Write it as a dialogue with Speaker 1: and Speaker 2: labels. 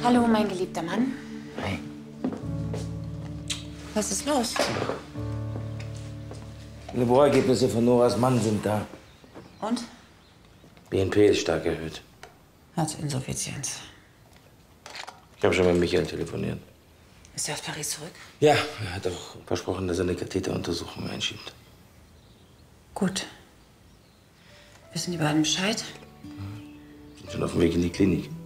Speaker 1: Hallo, mein geliebter Mann.
Speaker 2: Hi.
Speaker 1: Was ist los?
Speaker 2: Die Laborergebnisse von Noras Mann sind da.
Speaker 1: Und?
Speaker 2: BNP ist stark erhöht.
Speaker 1: Herzinsuffizienz.
Speaker 2: Ich habe schon mit Michael telefoniert.
Speaker 1: Ist er aus Paris zurück?
Speaker 2: Ja, er hat auch versprochen, dass er eine Katheteruntersuchung einschiebt.
Speaker 1: Gut. Wissen die beiden Bescheid?
Speaker 2: Sind schon auf dem Weg in die Klinik.